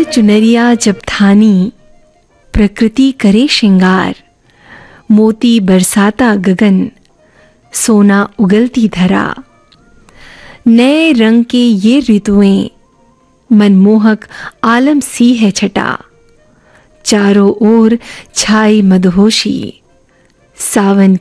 चुनरिया जब थानी प्रकृति करे श्रृंगार, मोती बरसाता गगन सोना उगलती धरा। नए रंग के ये ऋतुएं मनमोहक आलम सी है छटा, चारों ओर छाई मदहोशी सावन